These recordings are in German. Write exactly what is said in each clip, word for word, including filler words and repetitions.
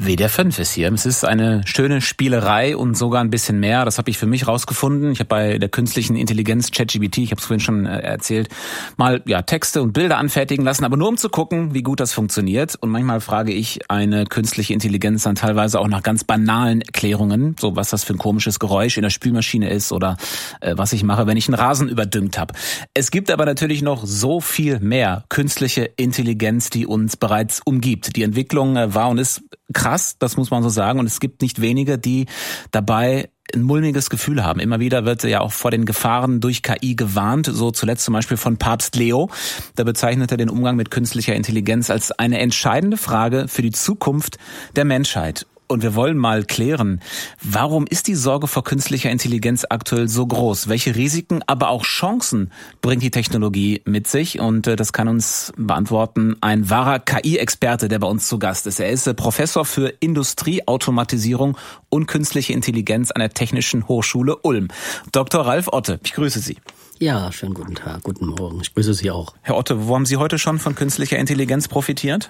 W D R fünf ist hier. Es ist eine schöne Spielerei und sogar ein bisschen mehr. Das habe ich für mich rausgefunden. Ich habe bei der künstlichen Intelligenz ChatGPT, ich habe es vorhin schon erzählt, mal ja Texte und Bilder anfertigen lassen, aber nur um zu gucken, wie gut das funktioniert. Und manchmal frage ich eine künstliche Intelligenz dann teilweise auch nach ganz banalen Erklärungen, so was das für ein komisches Geräusch in der Spülmaschine ist oder äh, was ich mache, wenn ich einen Rasen überdüngt habe. Es gibt aber natürlich noch so viel mehr künstliche Intelligenz, die uns bereits umgibt. Die Entwicklung äh, war und ist krass, das muss man so sagen. Und es gibt nicht wenige, die dabei ein mulmiges Gefühl haben. Immer wieder wird ja auch vor den Gefahren durch K I gewarnt, so zuletzt zum Beispiel von Papst Leo. Da bezeichnet er den Umgang mit künstlicher Intelligenz als eine entscheidende Frage für die Zukunft der Menschheit. Und wir wollen mal klären, warum ist die Sorge vor künstlicher Intelligenz aktuell so groß? Welche Risiken, aber auch Chancen bringt die Technologie mit sich? Und das kann uns beantworten ein wahrer K I-Experte, der bei uns zu Gast ist. Er ist Professor für Industrieautomatisierung und künstliche Intelligenz an der Technischen Hochschule Ulm. Doktor Ralf Otte, ich grüße Sie. Ja, schönen guten Tag, guten Morgen. Ich grüße Sie auch. Herr Otte, wo haben Sie heute schon von künstlicher Intelligenz profitiert?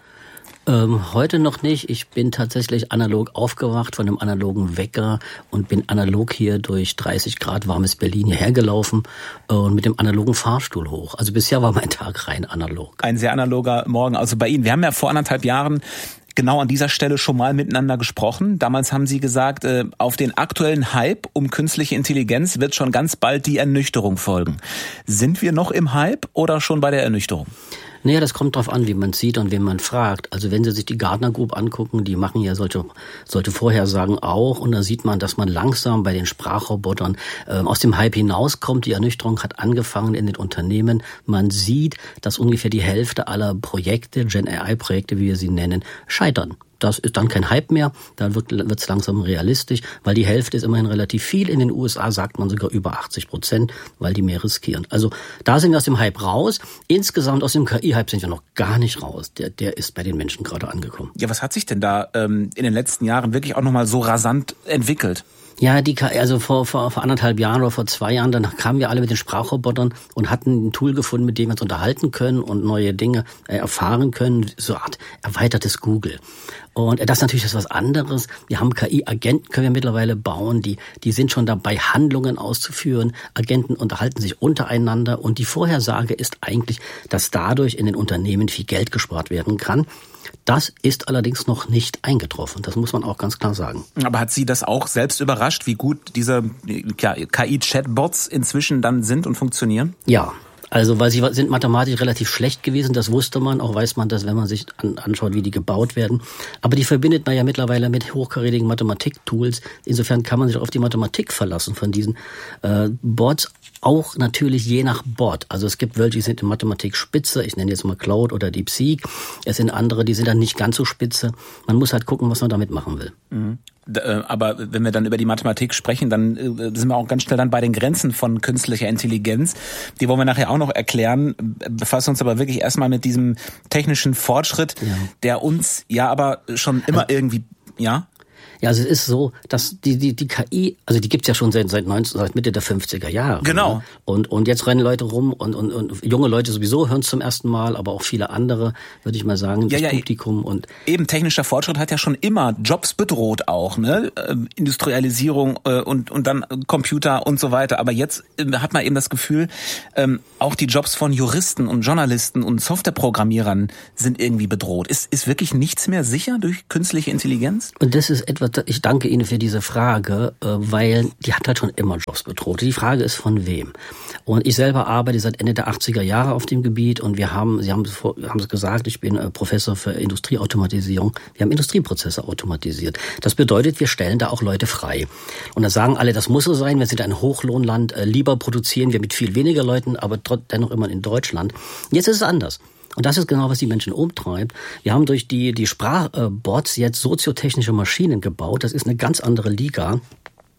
Ähm, heute noch nicht. Ich bin tatsächlich analog aufgewacht von einem analogen Wecker und bin analog hier durch dreißig Grad warmes Berlin hierher gelaufen äh, und mit dem analogen Fahrstuhl hoch. Also bisher war mein Tag rein analog. Ein sehr analoger Morgen. Also bei Ihnen. Wir haben ja vor anderthalb Jahren genau an dieser Stelle schon mal miteinander gesprochen. Damals haben Sie gesagt, äh, auf den aktuellen Hype um künstliche Intelligenz wird schon ganz bald die Ernüchterung folgen. Sind wir noch im Hype oder schon bei der Ernüchterung? Naja, das kommt drauf an, wie man sieht und wen man fragt. Also wenn Sie sich die Gartner Group angucken, die machen ja solche, solche Vorhersagen auch. Und da sieht man, dass man langsam bei den Sprachrobotern äh, aus dem Hype hinauskommt. Die Ernüchterung hat angefangen in den Unternehmen. Man sieht, dass ungefähr die Hälfte aller Projekte, Gen A I-Projekte, wie wir sie nennen, scheitern. Das ist dann kein Hype mehr, dann wird es langsam realistisch, weil die Hälfte ist immerhin relativ viel. In den U S A sagt man sogar über achtzig Prozent, weil die mehr riskieren. Also da sind wir aus dem Hype raus. Insgesamt aus dem K I-Hype sind wir noch gar nicht raus. Der, der ist bei den Menschen gerade angekommen. Ja, was hat sich denn da ähm, in den letzten Jahren wirklich auch nochmal so rasant entwickelt? Ja, die, also vor, vor, vor anderthalb Jahren oder vor zwei Jahren, dann kamen wir alle mit den Sprachrobotern und hatten ein Tool gefunden, mit dem wir uns unterhalten können und neue Dinge äh, erfahren können, so eine Art erweitertes Google. Und das ist natürlich was anderes. Wir haben K I-Agenten, können wir mittlerweile bauen, die, die sind schon dabei, Handlungen auszuführen. Agenten unterhalten sich untereinander und die Vorhersage ist eigentlich, dass dadurch in den Unternehmen viel Geld gespart werden kann. Das ist allerdings noch nicht eingetroffen. Das muss man auch ganz klar sagen. Aber hat Sie das auch selbst überrascht, wie gut diese ja, K I-Chatbots inzwischen dann sind und funktionieren? Ja. Also, weil sie sind mathematisch relativ schlecht gewesen, das wusste man, auch weiß man das, wenn man sich an, anschaut, wie die gebaut werden. Aber die verbindet man ja mittlerweile mit hochkarätigen Mathematik-Tools. Insofern kann man sich auf die Mathematik verlassen von diesen äh, Bots. Auch natürlich je nach Bot. Also es gibt welche, die sind in Mathematik spitze. Ich nenne jetzt mal Claude oder DeepSeek. Es sind andere, die sind dann nicht ganz so spitze. Man muss halt gucken, was man damit machen will. Mhm. Aber wenn wir dann über die Mathematik sprechen, dann sind wir auch ganz schnell dann bei den Grenzen von künstlicher Intelligenz. Die wollen wir nachher auch noch erklären. Befassen uns aber wirklich erstmal mit diesem technischen Fortschritt, ja. der uns ja aber schon immer also, irgendwie, ja? Ja, also es ist so, dass die die die K I, also die gibt's ja schon seit seit, neunzehn, seit Mitte der fünfziger Jahre. Genau. Ne? Und und jetzt rennen Leute rum und und und junge Leute sowieso hören es zum ersten Mal, aber auch viele andere, würde ich mal sagen, das ja, ja, Publikum und eben technischer Fortschritt hat ja schon immer Jobs bedroht auch, ne? Industrialisierung äh, und und dann Computer und so weiter. Aber jetzt äh, hat man eben das Gefühl, ähm, auch die Jobs von Juristen und Journalisten und Softwareprogrammierern sind irgendwie bedroht. Ist ist wirklich nichts mehr sicher durch künstliche Intelligenz? Und das ist etwas, ich danke Ihnen für diese Frage, weil die hat halt schon immer Jobs bedroht. Die Frage ist von wem. Und ich selber arbeite seit Ende der achtziger Jahre auf dem Gebiet und wir haben, Sie haben es, haben es gesagt, ich bin Professor für Industrieautomatisierung. Wir haben Industrieprozesse automatisiert. Das bedeutet, wir stellen da auch Leute frei. Und da sagen alle, das muss so sein, wir sind ein Hochlohnland, lieber produzieren wir mit viel weniger Leuten, aber dennoch immer in Deutschland. Jetzt ist es anders. Und das ist genau, was die Menschen umtreibt. Wir haben durch die, die Sprachbots jetzt soziotechnische Maschinen gebaut. Das ist eine ganz andere Liga.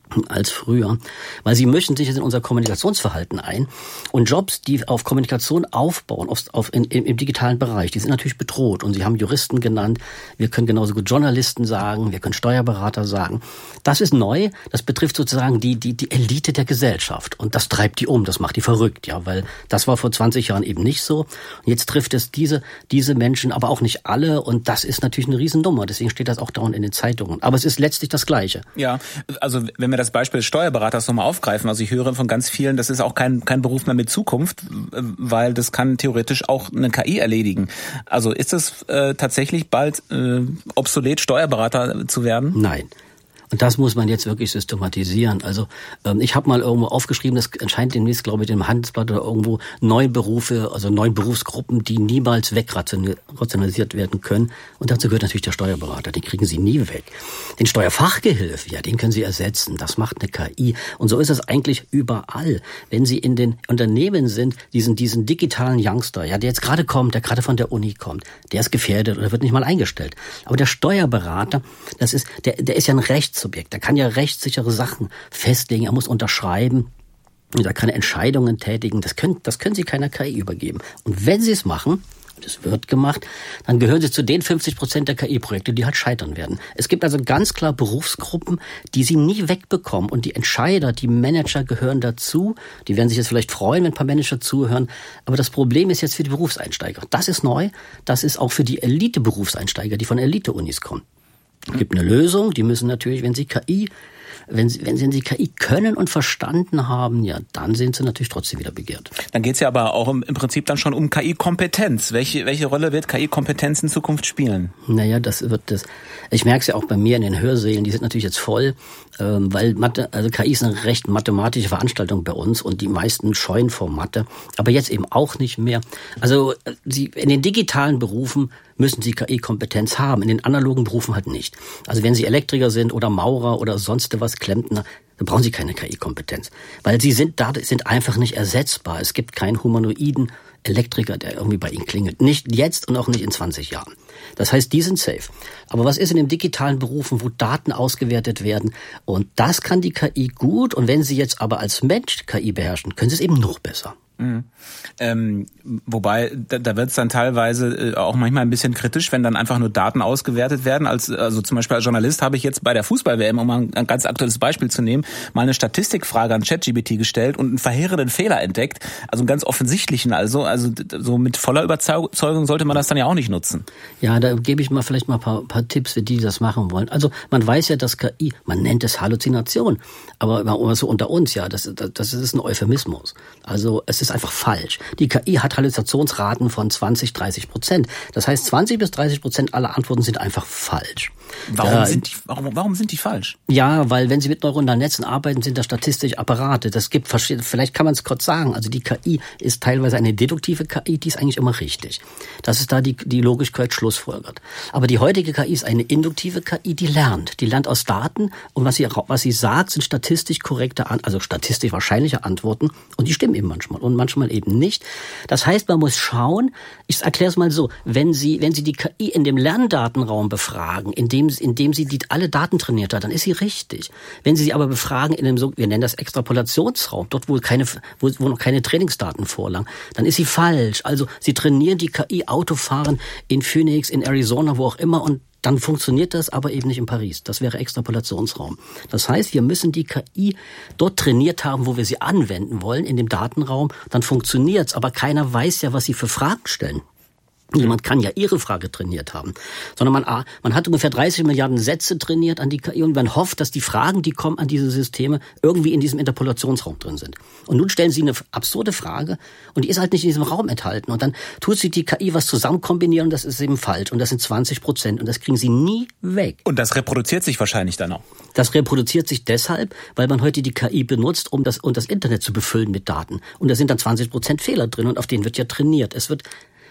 als früher, weil sie mischen sich jetzt in unser Kommunikationsverhalten ein und Jobs, die auf Kommunikation aufbauen, auf, auf in, im, im digitalen Bereich, die sind natürlich bedroht und Sie haben Juristen genannt, wir können genauso gut Journalisten sagen, wir können Steuerberater sagen. Das ist neu, das betrifft sozusagen die, die, die Elite der Gesellschaft und das treibt die um, das macht die verrückt, ja, weil das war vor zwanzig Jahren eben nicht so und jetzt trifft es diese, diese Menschen, aber auch nicht alle und das ist natürlich eine Riesennummer, deswegen steht das auch dauernd in den Zeitungen, aber es ist letztlich das Gleiche. Ja, also wenn wir das Beispiel des Steuerberaters nochmal aufgreifen. Also ich höre von ganz vielen, das ist auch kein kein Beruf mehr mit Zukunft, weil das kann theoretisch auch eine K I erledigen. Also ist es äh, tatsächlich bald äh, obsolet, Steuerberater zu werden? Nein. Und das muss man jetzt wirklich systematisieren. Also ähm, ich habe mal irgendwo aufgeschrieben, das erscheint demnächst, glaube ich, im Handelsblatt oder irgendwo neue Berufe, also neue Berufsgruppen, die niemals wegrationalisiert werden können. Und dazu gehört natürlich der Steuerberater, den kriegen Sie nie weg. Den Steuerfachgehilfe, ja, den können Sie ersetzen, das macht eine K I. Und so ist es eigentlich überall. Wenn Sie in den Unternehmen sind, diesen diesen digitalen Youngster, ja, der jetzt gerade kommt, der gerade von der Uni kommt, der ist gefährdet oder wird nicht mal eingestellt. Aber der Steuerberater, das ist, der, der ist ja ein Rechts Subjekt. Er kann ja rechtssichere Sachen festlegen, er muss unterschreiben und er kann Entscheidungen tätigen. Das können, das können Sie keiner K I übergeben. Und wenn Sie es machen, und es wird gemacht, dann gehören Sie zu den fünfzig Prozent der K I-Projekte, die halt scheitern werden. Es gibt also ganz klar Berufsgruppen, die Sie nie wegbekommen und die Entscheider, die Manager gehören dazu. Die werden sich jetzt vielleicht freuen, wenn ein paar Manager zuhören. Aber das Problem ist jetzt für die Berufseinsteiger. Das ist neu. Das ist auch für die Elite-Berufseinsteiger, die von Elite-Unis kommen. Es gibt eine Lösung, die müssen natürlich, wenn sie K I, wenn sie, wenn sie K I können und verstanden haben, ja, dann sind sie natürlich trotzdem wieder begehrt. Dann geht's ja aber auch im, im Prinzip dann schon um K I-Kompetenz. Welche, welche Rolle wird K I-Kompetenz in Zukunft spielen? Naja, das wird das, ich merke es ja auch bei mir in den Hörsälen, die sind natürlich jetzt voll, ähm, weil Mathe, also K I ist eine recht mathematische Veranstaltung bei uns und die meisten scheuen vor Mathe, aber jetzt eben auch nicht mehr. Also sie, in den digitalen Berufen müssen Sie K I-Kompetenz haben, in den analogen Berufen halt nicht. Also wenn Sie Elektriker sind oder Maurer oder sonst was, Klempner, dann brauchen Sie keine K I-Kompetenz. Weil Sie sind da, sind einfach nicht ersetzbar. Es gibt keinen humanoiden Elektriker, der irgendwie bei Ihnen klingelt. Nicht jetzt und auch nicht in zwanzig Jahren. Das heißt, die sind safe. Aber was ist in den digitalen Berufen, wo Daten ausgewertet werden? Und das kann die K I gut. Und wenn Sie jetzt aber als Mensch K I beherrschen, können Sie es eben noch besser. Mhm. Ähm, wobei, da, da wird es dann teilweise äh, auch manchmal ein bisschen kritisch, wenn dann einfach nur Daten ausgewertet werden. Als, also zum Beispiel als Journalist habe ich jetzt bei der Fußball-W M, um mal ein, ein ganz aktuelles Beispiel zu nehmen, mal eine Statistikfrage an ChatGPT gestellt und einen verheerenden Fehler entdeckt. Also einen ganz offensichtlichen. Also, also so mit voller Überzeugung sollte man das dann ja auch nicht nutzen. Ja, da gebe ich mal vielleicht mal ein paar, paar Tipps für die, die das machen wollen. Also man weiß ja, dass K I, man nennt es Halluzination, aber so unter uns, ja, das, das, das ist ein Euphemismus. Also es ist einfach falsch. Die K I hat Halluzinationsraten von zwanzig, dreißig Prozent. Das heißt, zwanzig bis dreißig Prozent aller Antworten sind einfach falsch. Warum, da, sind die, warum, warum sind die falsch? Ja, weil wenn Sie mit neuronalen Netzen arbeiten, sind das statistische Apparate. Das gibt verschiedene, vielleicht kann man es kurz sagen. Also die K I ist teilweise eine deduktive K I, die ist eigentlich immer richtig. Das ist da die, die Logischkeit schlussfolgert. Aber die heutige K I ist eine induktive K I, die lernt. Die lernt aus Daten und was sie, was sie sagt, sind statistisch korrekte, also statistisch wahrscheinliche Antworten und die stimmen eben manchmal und manchmal eben nicht. Das heißt, man muss schauen, ich erkläre es mal so, wenn Sie, wenn Sie die K I in dem Lerndatenraum befragen, in dem, in dem Sie die, alle Daten trainiert hat, dann ist sie richtig. Wenn Sie sie aber befragen in einem, so, wir nennen das Extrapolationsraum, dort wo keine, wo, wo noch keine Trainingsdaten vorlagen, dann ist sie falsch. Also Sie trainieren die K I Autofahren in Phoenix, in Arizona, wo auch immer und dann funktioniert das aber eben nicht in Paris. Das wäre Extrapolationsraum. Das heißt, wir müssen die K I dort trainiert haben, wo wir sie anwenden wollen, in dem Datenraum. Dann funktioniert's, aber keiner weiß ja, was sie für Fragen stellen. Niemand kann ja ihre Frage trainiert haben, sondern man, man hat ungefähr dreißig Milliarden Sätze trainiert an die K I und man hofft, dass die Fragen, die kommen an diese Systeme, irgendwie in diesem Interpolationsraum drin sind. Und nun stellen sie eine absurde Frage und die ist halt nicht in diesem Raum enthalten und dann tut sie die K I was zusammen kombinieren und das ist eben falsch und das sind zwanzig Prozent und das kriegen sie nie weg. Und das reproduziert sich wahrscheinlich dann auch? Das reproduziert sich deshalb, weil man heute die K I benutzt, um das, um das Internet zu befüllen mit Daten und da sind dann zwanzig Prozent Fehler drin und auf denen wird ja trainiert. Es wird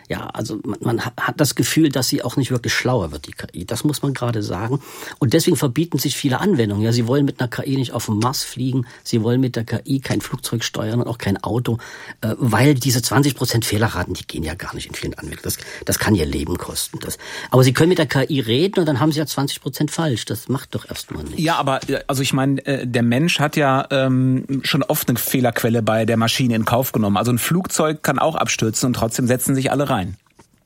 Ja, also man, man hat das Gefühl, dass sie auch nicht wirklich schlauer wird, die K I. Das muss man gerade sagen. Und deswegen verbieten sich viele Anwendungen. Ja, sie wollen mit einer K I nicht auf den Mars fliegen. Sie wollen mit der K I kein Flugzeug steuern und auch kein Auto, äh, weil diese zwanzig Prozent Fehlerraten, die gehen ja gar nicht in vielen Anwendungen. Das, das kann ihr Leben kosten. Das. Aber sie können mit der K I reden und dann haben sie ja zwanzig Prozent falsch. Das macht doch erstmal nichts. Ja, aber also ich meine, der Mensch hat ja ähm, schon oft eine Fehlerquelle bei der Maschine in Kauf genommen. Also ein Flugzeug kann auch abstürzen und trotzdem setzen sich alle rein.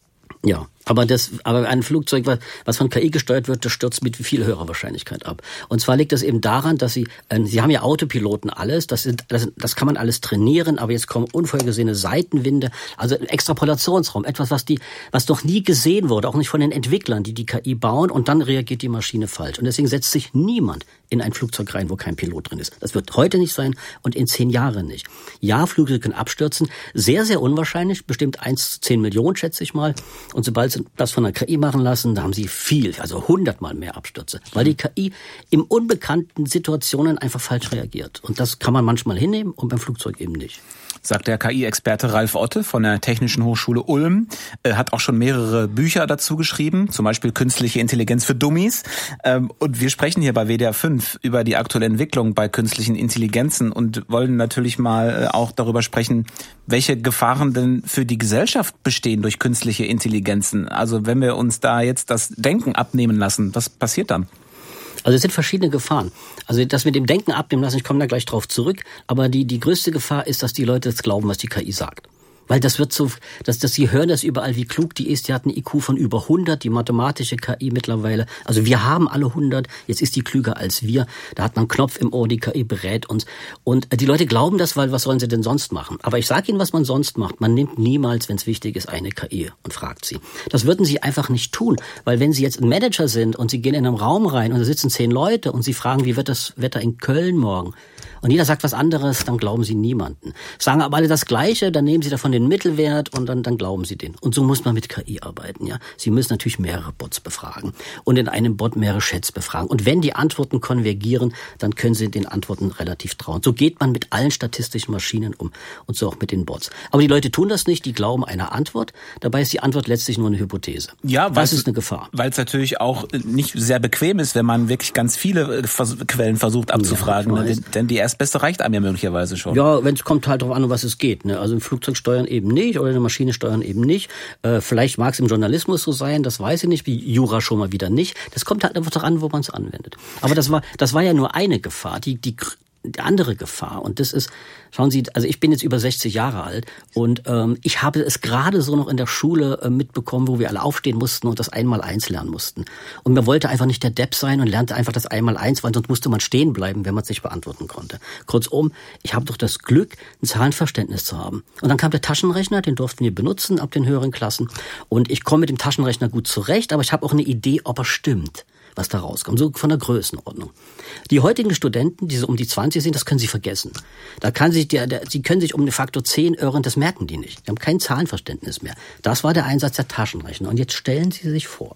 Ja, aber das, aber ein Flugzeug, was, was von K I gesteuert wird, das stürzt mit viel höherer Wahrscheinlichkeit ab. Und zwar liegt das eben daran, dass sie, äh, sie haben ja Autopiloten alles, das, sind, das, das kann man alles trainieren, aber jetzt kommen unvorhergesehene Seitenwinde, also ein Extrapolationsraum, etwas, was die, was noch nie gesehen wurde, auch nicht von den Entwicklern, die die K I bauen, und dann reagiert die Maschine falsch. Und deswegen setzt sich niemand in ein Flugzeug rein, wo kein Pilot drin ist. Das wird heute nicht sein und in zehn Jahren nicht. Ja, Flugzeuge können abstürzen, sehr, sehr unwahrscheinlich, bestimmt eins zu zehn Millionen, schätze ich mal. Und sobald sie das von der K I machen lassen, da haben sie viel, also hundertmal mehr Abstürze, weil die K I in unbekannten Situationen einfach falsch reagiert. Und das kann man manchmal hinnehmen und beim Flugzeug eben nicht. Sagt der K I-Experte Ralf Otte von der Technischen Hochschule Ulm. Er hat auch schon mehrere Bücher dazu geschrieben, zum Beispiel Künstliche Intelligenz für Dummies. Und wir sprechen hier bei W D R fünf über die aktuelle Entwicklung bei künstlichen Intelligenzen und wollen natürlich mal auch darüber sprechen, welche Gefahren denn für die Gesellschaft bestehen durch künstliche Intelligenzen. Also wenn wir uns da jetzt das Denken abnehmen lassen, was passiert dann? Also es sind verschiedene Gefahren. Also das mit dem Denken abnehmen lassen, ich komme da gleich drauf zurück, aber die die größte Gefahr ist, dass die Leute das glauben, was die K I sagt. Weil das wird so, dass, dass sie hören das überall, wie klug die ist. Die hat einen I Q von über hundert, die mathematische K I mittlerweile. Also wir haben alle hundert, jetzt ist die klüger als wir. Da hat man einen Knopf im Ohr, die K I berät uns. Und die Leute glauben das, weil was sollen sie denn sonst machen? Aber ich sage Ihnen, was man sonst macht. Man nimmt niemals, wenn es wichtig ist, eine K I und fragt sie. Das würden sie einfach nicht tun. Weil wenn sie jetzt ein Manager sind und sie gehen in einen Raum rein und da sitzen zehn Leute und sie fragen, wie wird das Wetter in Köln morgen? Und jeder sagt was anderes, dann glauben sie niemanden. Sagen aber alle das Gleiche, dann nehmen sie davon den Mittelwert und dann, dann glauben sie den. Und so muss man mit K I arbeiten, ja. Sie müssen natürlich mehrere Bots befragen und in einem Bot mehrere Chats befragen. Und wenn die Antworten konvergieren, dann können sie den Antworten relativ trauen. So geht man mit allen statistischen Maschinen um und so auch mit den Bots. Aber die Leute tun das nicht, die glauben einer Antwort. Dabei ist die Antwort letztlich nur eine Hypothese. Ja, das ist eine Gefahr. Weil es natürlich auch nicht sehr bequem ist, wenn man wirklich ganz viele Quellen versucht abzufragen. Ja, denn, denn die Erstbeste reicht einem ja möglicherweise schon. Ja, wenn es kommt halt darauf an, um was es geht. Ne? Also ein Flugzeug steuern eben nicht oder eine Maschine steuern eben nicht. Äh, vielleicht mag es im Journalismus so sein, das weiß ich nicht, wie Jura schon mal wieder nicht. Das kommt halt einfach daran, wo man es anwendet. Aber das war, das war ja nur eine Gefahr. Die, die Die andere Gefahr, und das ist, schauen Sie, also ich bin jetzt über sechzig Jahre alt und ähm, ich habe es gerade so noch in der Schule äh, mitbekommen, wo wir alle aufstehen mussten und das Einmaleins lernen mussten. Und man wollte einfach nicht der Depp sein und lernte einfach das Einmaleins, weil sonst musste man stehen bleiben, wenn man es nicht beantworten konnte. Kurzum, ich habe doch das Glück, ein Zahlenverständnis zu haben. Und dann kam der Taschenrechner, den durften wir benutzen ab den höheren Klassen und ich komme mit dem Taschenrechner gut zurecht, aber ich habe auch eine Idee, ob er stimmt, was da rauskommt, so von der Größenordnung. Die heutigen Studenten, die so um die zwanzig sind, das können sie vergessen. Da kann sich der, der, sie können sich um den Faktor zehn irren, das merken die nicht. Die haben kein Zahlenverständnis mehr. Das war der Einsatz der Taschenrechner. Und jetzt stellen Sie sich vor,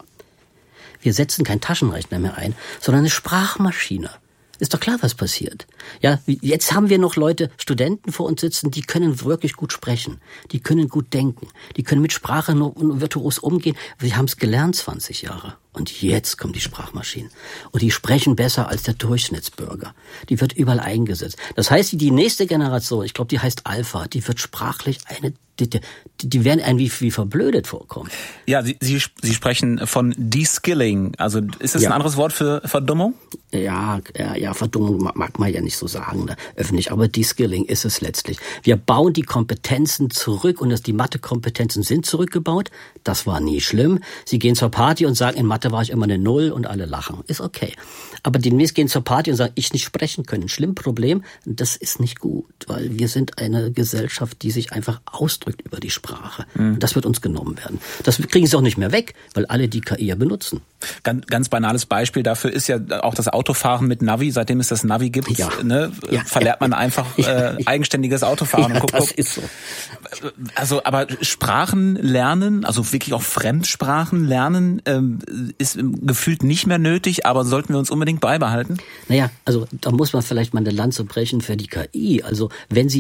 wir setzen keinen Taschenrechner mehr ein, sondern eine Sprachmaschine. Ist doch klar, was passiert. Ja, jetzt haben wir noch Leute, Studenten vor uns sitzen, die können wirklich gut sprechen. Die können gut denken. Die können mit Sprache nur virtuos umgehen. Wir haben es gelernt zwanzig Jahre. Und jetzt kommen die Sprachmaschinen. Und die sprechen besser als der Durchschnittsbürger. Die wird überall eingesetzt. Das heißt, die nächste Generation, ich glaube, die heißt Alpha, die wird sprachlich eine, die, die, die werden einem wie, wie verblödet vorkommen. Ja, Sie, Sie, Sie sprechen von De-Skilling. Also ist das ja ein anderes Wort für Verdummung? Ja, ja, ja, Verdummung mag man ja nicht so sagen, ne, öffentlich, aber De-Skilling ist es letztlich. Wir bauen die Kompetenzen zurück und das, die Mathe-Kompetenzen sind zurückgebaut. Das war nie schlimm. Sie gehen zur Party und sagen, in Mathe war ich immer eine Null und alle lachen. Ist okay. Aber demnächst gehen zur Party und sagen, ich nicht sprechen können. Schlimm, Problem. Das ist nicht gut, weil wir sind eine Gesellschaft, die sich einfach ausdrückt über die Sprache. Mhm. Das wird uns genommen werden. Das kriegen sie auch nicht mehr weg, weil alle die K I ja benutzen. Ganz, ganz banales Beispiel dafür ist ja auch das Autofahren mit Navi. Seitdem es das Navi gibt, ja. ne, ja. verlernt man einfach äh, eigenständiges Autofahren. Ja, und guck, das guck. ist so. Also, aber Sprachen lernen, also wirklich auch Fremdsprachen lernen, ähm, ist gefühlt nicht mehr nötig, aber sollten wir uns unbedingt beibehalten? Naja, also da muss man vielleicht mal eine Lanze brechen für die K I. Also wenn sie jetzt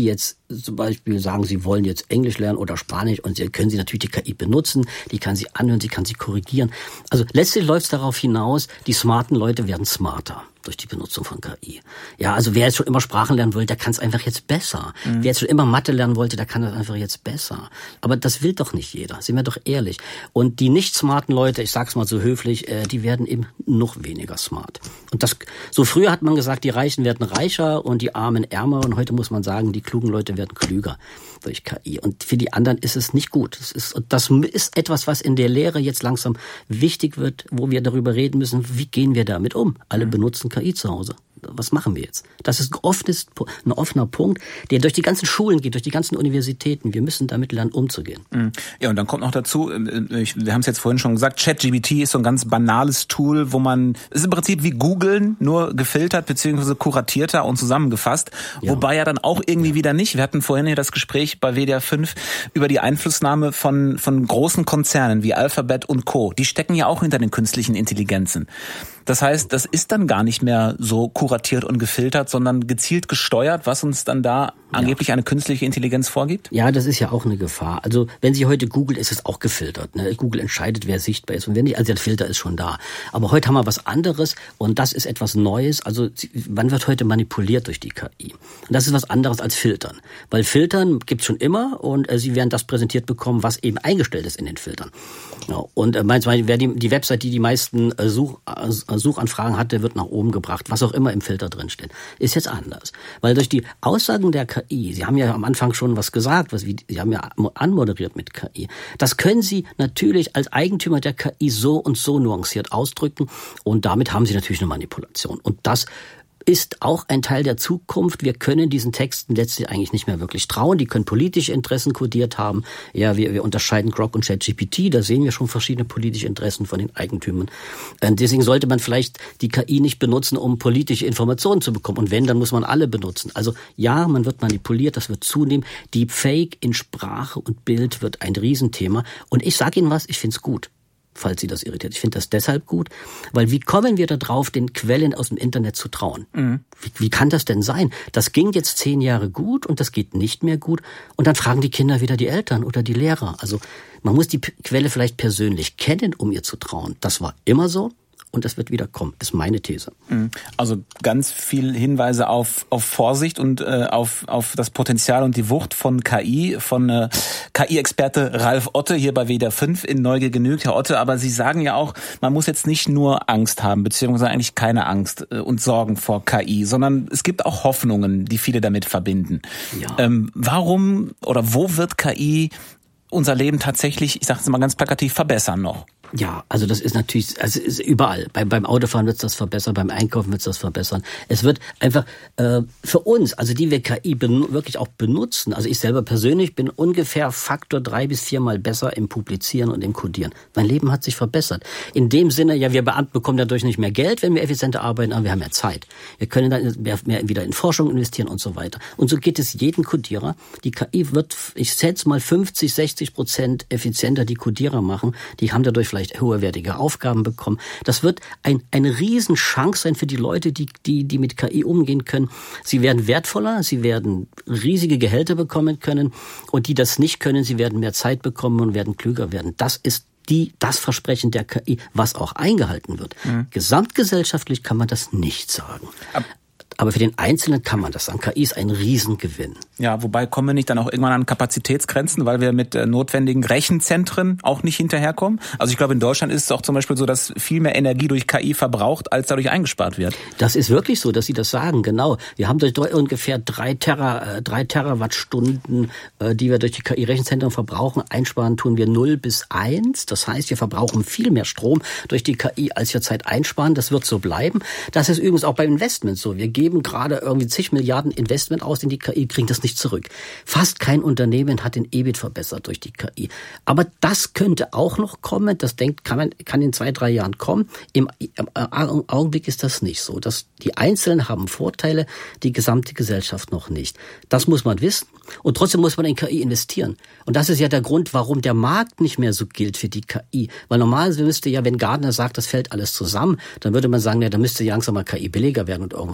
zum Beispiel sagen, Sie wollen jetzt Englisch lernen oder Spanisch und Sie können Sie natürlich die K I benutzen, die kann Sie anhören, sie kann sie korrigieren. Also letztlich läuft es darauf hinaus, die smarten Leute werden smarter durch die Benutzung von K I. Ja, also wer jetzt schon immer Sprachen lernen wollte, der kann es einfach jetzt besser. Mhm. Wer jetzt schon immer Mathe lernen wollte, der kann das einfach jetzt besser. Aber das will doch nicht jeder, sind wir doch ehrlich. Und die nicht smarten Leute, ich sag's mal so höflich, äh, die werden eben noch weniger smart. Und das, so früher hat man gesagt, die Reichen werden reicher und die Armen ärmer. Und heute muss man sagen, die klugen Leute werden klüger durch K I. Und für die anderen ist es nicht gut. Das ist, das ist etwas, was in der Lehre jetzt langsam wichtig wird, wo wir darüber reden müssen, wie gehen wir damit um? Alle mhm. benutzen K I zu Hause. Was machen wir jetzt? Das ist ein, offenes, ein offener Punkt, der durch die ganzen Schulen geht, durch die ganzen Universitäten. Wir müssen damit lernen, umzugehen. Ja, und dann kommt noch dazu, wir haben es jetzt vorhin schon gesagt, ChatGPT ist so ein ganz banales Tool, wo man, es ist im Prinzip wie Googlen, nur gefiltert bzw. kuratierter und zusammengefasst. Ja. Wobei ja dann auch irgendwie ja. wieder nicht. Wir hatten vorhin hier das Gespräch bei W D R fünf über die Einflussnahme von, von großen Konzernen wie Alphabet und Co. Die stecken ja auch hinter den künstlichen Intelligenzen. Das heißt, das ist dann gar nicht mehr so kuratiert und gefiltert, sondern gezielt gesteuert, was uns dann da ja. angeblich eine künstliche Intelligenz vorgibt? Ja, das ist ja auch eine Gefahr. Also wenn Sie heute googeln, ist es auch gefiltert. Ne? Google entscheidet, wer sichtbar ist und wer nicht. Also der Filter ist schon da. Aber heute haben wir was anderes und das ist etwas Neues. Also man wird heute manipuliert durch die K I. Und das ist was anderes als Filtern. Weil Filtern gibt's schon immer und äh, Sie werden das präsentiert bekommen, was eben eingestellt ist in den Filtern. Ja, und äh, meinst du, wer die, die Website, die die meisten äh, Such, äh, Suchanfragen hatte, wird nach oben gebracht, was auch immer im Filter drin steht. Ist jetzt anders. Weil durch die Aussagen der K I, Sie haben ja am Anfang schon was gesagt, was wie, Sie haben ja anmoderiert mit K I. Das können Sie natürlich als Eigentümer der K I so und so nuanciert ausdrücken und damit haben Sie natürlich eine Manipulation. Und das ist auch ein Teil der Zukunft. Wir können diesen Texten letztlich eigentlich nicht mehr wirklich trauen. Die können politische Interessen kodiert haben. Ja, wir, wir unterscheiden Grok und ChatGPT. Da sehen wir schon verschiedene politische Interessen von den Eigentümern. Und deswegen sollte man vielleicht die K I nicht benutzen, um politische Informationen zu bekommen. Und wenn, dann muss man alle benutzen. Also ja, man wird manipuliert, das wird zunehmen. Deepfake in Sprache und Bild wird ein Riesenthema. Und ich sage Ihnen was, ich finde es gut, falls Sie das irritiert. Ich finde das deshalb gut, weil wie kommen wir da drauf, den Quellen aus dem Internet zu trauen? Mhm. Wie, wie kann das denn sein? Das ging jetzt zehn Jahre gut und das geht nicht mehr gut und dann fragen die Kinder wieder die Eltern oder die Lehrer. Also man muss die P- Quelle vielleicht persönlich kennen, um ihr zu trauen. Das war immer so. Und das wird wieder kommen, ist meine These. Also ganz viel Hinweise auf auf Vorsicht und äh, auf auf das Potenzial und die Wucht von K I, von äh, K I-Experte Ralf Otte hier bei W D R fünf in Neugier genügt. Herr Otte, aber Sie sagen ja auch, man muss jetzt nicht nur Angst haben, beziehungsweise eigentlich keine Angst äh, und Sorgen vor K I, sondern es gibt auch Hoffnungen, die viele damit verbinden. Ja. Ähm, warum oder wo wird K I unser Leben tatsächlich, ich sage es mal ganz plakativ, verbessern noch? Ja, also das ist natürlich, also ist überall. Beim, beim Autofahren wird es das verbessern, beim Einkaufen wird es das verbessern. Es wird einfach äh, für uns, also die wir K I ben, wirklich auch benutzen, also ich selber persönlich bin ungefähr Faktor drei bis viermal besser im Publizieren und im Codieren. Mein Leben hat sich verbessert. In dem Sinne, ja, wir Beamten bekommen dadurch nicht mehr Geld, wenn wir effizienter arbeiten, aber wir haben mehr Zeit. Wir können dann mehr, mehr wieder in Forschung investieren und so weiter. Und so geht es jedem Codierer. Die K I wird, ich schätze mal fünfzig, sechzig Prozent effizienter die Codierer machen. Die haben dadurch vielleicht höherwertige Aufgaben bekommen. Das wird ein, eine Riesenchance sein für die Leute, die, die, die mit K I umgehen können. Sie werden wertvoller, sie werden riesige Gehälter bekommen können und die das nicht können, sie werden mehr Zeit bekommen und werden klüger werden. Das ist die, das Versprechen der K I, was auch eingehalten wird. Mhm. Gesamtgesellschaftlich kann man das nicht sagen. Ab Aber für den Einzelnen kann man das sagen. K I ist ein Riesengewinn. Ja, wobei kommen wir nicht dann auch irgendwann an Kapazitätsgrenzen, weil wir mit äh, notwendigen Rechenzentren auch nicht hinterherkommen? Also ich glaube, in Deutschland ist es auch zum Beispiel so, dass viel mehr Energie durch K I verbraucht, als dadurch eingespart wird. Das ist wirklich so, dass Sie das sagen, genau. Wir haben durch ungefähr drei, Terra, äh, drei Terawattstunden, äh, die wir durch die K I-Rechenzentren verbrauchen. Einsparen tun wir null bis eins. Das heißt, wir verbrauchen viel mehr Strom durch die K I, als wir Zeit einsparen. Das wird so bleiben. Das ist übrigens auch bei Investments so. Wir geben gerade irgendwie zig Milliarden Investment aus in die K I, kriegen das nicht zurück. Fast kein Unternehmen hat den E B I T verbessert durch die K I. Aber das könnte auch noch kommen. Das denkt, kann man, kann in zwei, drei Jahren kommen. Im, im Augenblick ist das nicht so. Das, die Einzelnen haben Vorteile, die gesamte Gesellschaft noch nicht. Das muss man wissen. Und trotzdem muss man in K I investieren. Und das ist ja der Grund, warum der Markt nicht mehr so gilt für die K I. Weil normalerweise müsste ja, wenn Gartner sagt, das fällt alles zusammen, dann würde man sagen, ja, da müsste ja langsam mal K I billiger werden und irgendwas. Das funktioniert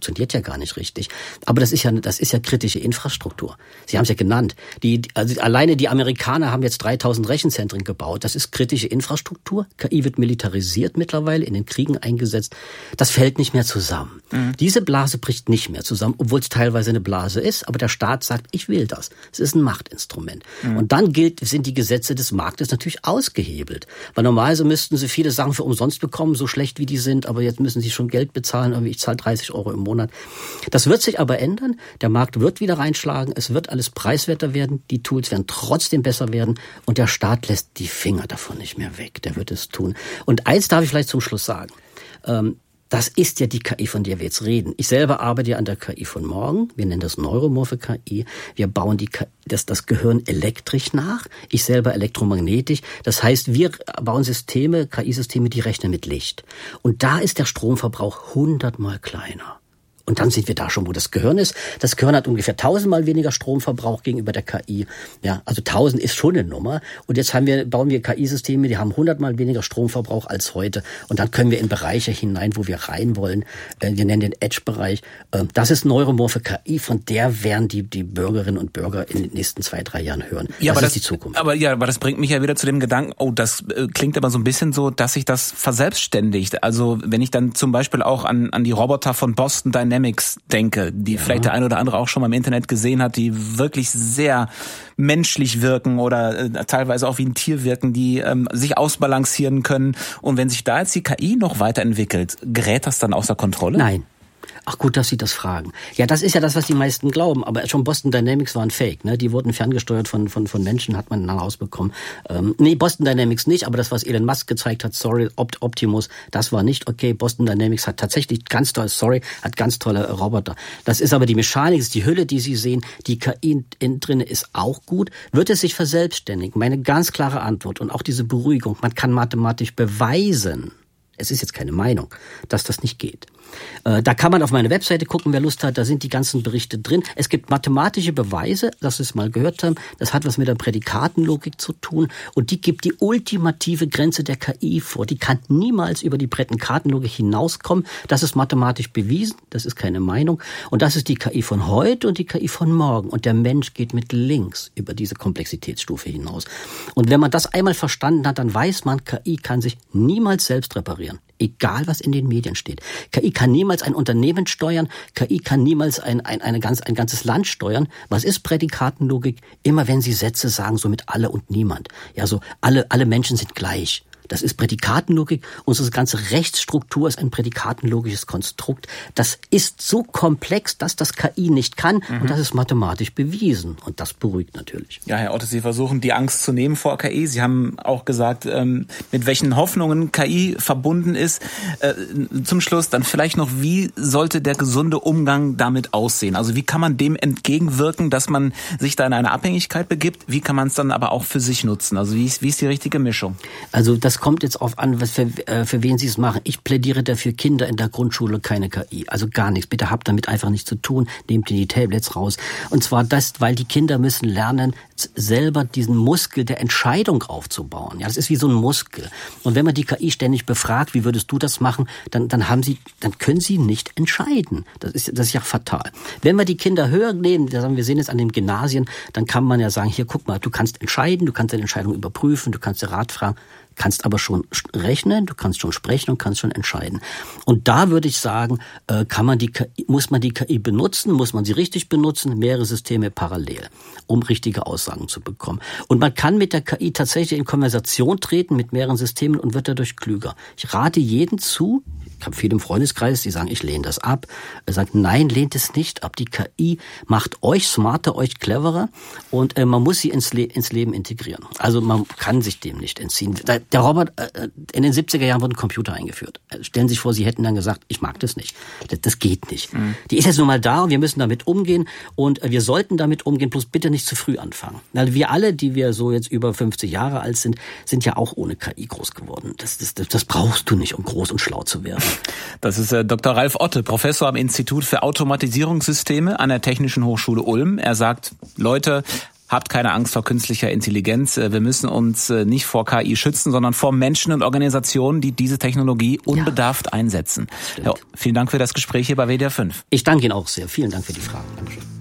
funktioniert ja gar nicht richtig. Aber das ist ja, das ist ja kritische Infrastruktur. Sie haben es ja genannt. Die, also alleine die Amerikaner haben jetzt dreitausend Rechenzentren gebaut. Das ist kritische Infrastruktur. K I wird militarisiert mittlerweile, in den Kriegen eingesetzt. Das fällt nicht mehr zusammen. Mhm. Diese Blase bricht nicht mehr zusammen, obwohl es teilweise eine Blase ist. Aber der Staat sagt, ich will das. Es ist ein Machtinstrument. Mhm. Und dann gilt, sind die Gesetze des Marktes natürlich ausgehebelt. Weil normalerweise müssten sie viele Sachen für umsonst bekommen, so schlecht wie die sind. Aber jetzt müssen sie schon Geld bezahlen. Aber ich zahle dreißig Euro im Monat. Das wird sich aber ändern. Der Markt wird wieder reinschlagen. Es wird alles preiswerter werden. Die Tools werden trotzdem besser werden. Und der Staat lässt die Finger davon nicht mehr weg. Der wird es tun. Und eins darf ich vielleicht zum Schluss sagen. Ähm, Das ist ja die K I, von der wir jetzt reden. Ich selber arbeite ja an der K I von morgen. Wir nennen das neuromorphe K I. Wir bauen die K I, das, das Gehirn elektrisch nach. Ich selber elektromagnetisch. Das heißt, wir bauen Systeme, K I-Systeme, die rechnen mit Licht. Und da ist der Stromverbrauch hundertmal kleiner. Und dann sind wir da schon, wo das Gehirn ist. Das Gehirn hat ungefähr tausendmal weniger Stromverbrauch gegenüber der K I. Ja, also tausend ist schon eine Nummer. Und jetzt haben wir, bauen wir K I-Systeme, die haben hundertmal weniger Stromverbrauch als heute. Und dann können wir in Bereiche hinein, wo wir rein wollen. Wir nennen den Edge-Bereich. Das ist neuromorphe K I, von der werden die, die Bürgerinnen und Bürger in den nächsten zwei, drei Jahren hören. Ja, das aber ist das, die Zukunft. Aber ja, aber das bringt mich ja wieder zu dem Gedanken, oh, das äh, klingt aber so ein bisschen so, dass sich das verselbstständigt. Also wenn ich dann zum Beispiel auch an, an die Roboter von Boston Dynamics denke, die ja. vielleicht der eine oder andere auch schon mal im Internet gesehen hat, die wirklich sehr menschlich wirken oder äh, teilweise auch wie ein Tier wirken, die ähm, sich ausbalancieren können. Und wenn sich da jetzt die K I noch weiterentwickelt, gerät das dann außer Kontrolle? Nein. Ach gut, dass Sie das fragen. Ja, das ist ja das, was die meisten glauben. Aber schon Boston Dynamics war ein Fake. Ne? Die wurden ferngesteuert von von von Menschen, hat man dann rausbekommen. Ähm, nee, Boston Dynamics nicht. Aber das, was Elon Musk gezeigt hat, sorry, Opt- Optimus, das war nicht okay. Boston Dynamics hat tatsächlich ganz toll, sorry, hat ganz tolle Roboter. Das ist aber die Mechanik, ist die Hülle, die Sie sehen. Die K I innen drin ist auch gut. Wird es sich verselbstständigen? Meine ganz klare Antwort und auch diese Beruhigung. Man kann mathematisch beweisen, es ist jetzt keine Meinung, dass das nicht geht. Äh, da kann man auf meine Webseite gucken, wer Lust hat, da sind die ganzen Berichte drin. Es gibt mathematische Beweise, dass Sie es mal gehört haben, das hat was mit der Prädikatenlogik zu tun und die gibt die ultimative Grenze der K I vor. Die kann niemals über die Prädikatenlogik hinauskommen. Das ist mathematisch bewiesen, das ist keine Meinung. Und das ist die K I von heute und die K I von morgen. Und der Mensch geht mit links über diese Komplexitätsstufe hinaus. Und wenn man das einmal verstanden hat, dann weiß man, K I kann sich niemals selbst reparieren. Egal, was in den Medien steht. K I kann niemals ein Unternehmen steuern. K I kann niemals ein, ein, eine ganz, ein ganzes Land steuern. Was ist Prädikatenlogik? Immer wenn Sie Sätze sagen, so mit alle und niemand. Ja, so alle, alle Menschen sind gleich. Das ist Prädikatenlogik. Unsere ganze Rechtsstruktur ist ein prädikatenlogisches Konstrukt. Das ist so komplex, dass das K I nicht kann. Mhm. Und das ist mathematisch bewiesen. Und das beruhigt natürlich. Ja, Herr Otte, Sie versuchen, die Angst zu nehmen vor K I. Sie haben auch gesagt, mit welchen Hoffnungen K I verbunden ist. Zum Schluss dann vielleicht noch, wie sollte der gesunde Umgang damit aussehen? Also wie kann man dem entgegenwirken, dass man sich da in eine Abhängigkeit begibt? Wie kann man es dann aber auch für sich nutzen? Also wie ist, wie ist die richtige Mischung? Also das kommt jetzt auf an, was für, äh, für wen Sie es machen. Ich plädiere dafür, Kinder in der Grundschule keine K I. Also gar nichts. Bitte habt damit einfach nichts zu tun. Nehmt die Tablets raus. Und zwar das, weil die Kinder müssen lernen, selber diesen Muskel der Entscheidung aufzubauen. Ja, das ist wie so ein Muskel. Und wenn man die K I ständig befragt, wie würdest du das machen, dann, dann haben sie, dann können sie nicht entscheiden. Das ist, das ist ja fatal. Wenn wir die Kinder höher nehmen, wir sehen es an den Gymnasien, dann kann man ja sagen, hier, guck mal, du kannst entscheiden, du kannst deine Entscheidung überprüfen, du kannst dir Rat fragen. Kannst aber schon rechnen, du kannst schon sprechen und kannst schon entscheiden. Und da würde ich sagen, kann man die K I, muss man die K I benutzen, muss man sie richtig benutzen, mehrere Systeme parallel, um richtige Aussagen zu bekommen. Und man kann mit der K I tatsächlich in Konversation treten mit mehreren Systemen und wird dadurch klüger. Ich rate jedem zu, ich habe viele im Freundeskreis, die sagen, ich lehne das ab. Er sagt, nein, lehnt es nicht ab. Die K I macht euch smarter, euch cleverer und äh, man muss sie ins, Le- ins Leben integrieren. Also man kann sich dem nicht entziehen. Der Robert, äh, in den siebziger Jahren wurden Computer eingeführt. Stellen Sie sich vor, Sie hätten dann gesagt, ich mag das nicht. Das, das geht nicht. Mhm. Die ist jetzt nun mal da und wir müssen damit umgehen und äh, wir sollten damit umgehen, bloß bitte nicht zu früh anfangen. Weil wir alle, die wir so jetzt über fünfzig Jahre alt sind, sind ja auch ohne K I groß geworden. Das, das, das, das brauchst du nicht, um groß und schlau zu werden. Das ist äh, Doktor Ralf Otte, Professor am Institut für Automatisierungssysteme an der Technischen Hochschule Ulm. Er sagt, Leute, Habt keine Angst vor künstlicher Intelligenz. Wir müssen uns nicht vor K I schützen, sondern vor Menschen und Organisationen, die diese Technologie unbedarft ja. einsetzen. Ja, vielen Dank für das Gespräch hier bei W D R fünf. Ich danke Ihnen auch sehr. Vielen Dank für die Fragen. Dankeschön.